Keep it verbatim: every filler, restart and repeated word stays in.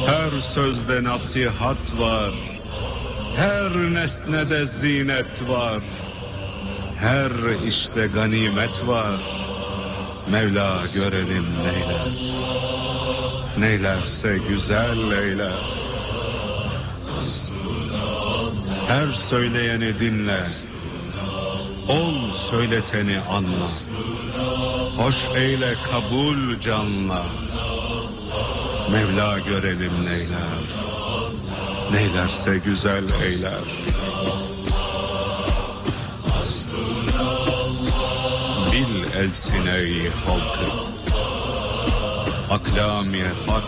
Her sözde nasihat var, her nesnede zinet var, her işte ganimet var. Mevla görelim neyler, neylerse güzel eyler. Her söyleyeni dinle, ol söyleteni anla. Hoş eyle kabul canla. Mevla görelim neyler, neylerse güzel eyler. Bil elsin ey halkı, aklamiye hak